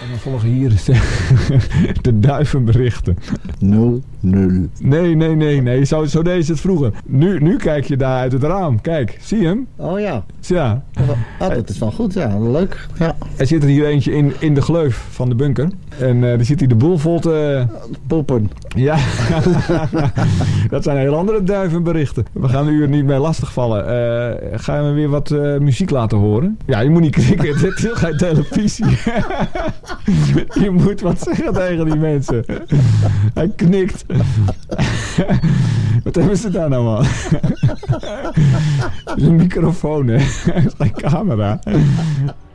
En dan volgen hier de duivenberichten. 0-0. Nee. Zo deed ze het vroeger. Nu kijk je daar uit het raam. Kijk, zie je hem? Oh ja. Ja. Dat is wel goed, ja. Leuk. Ja. Er zit er hier eentje in de gleuf van de bunker. En daar zit hij de boel vol te... Poepen. Ja. Dat zijn heel andere duivenberichten. We gaan u er niet mee lastigvallen. Ga je me weer wat muziek laten horen? Ja, je moet niet krikken. Dit is geen televisie. Je moet wat zeggen tegen die mensen. Hij knikt. Wat hebben ze daar nou aan? Dat is een microfoon, hè? Dat is geen camera.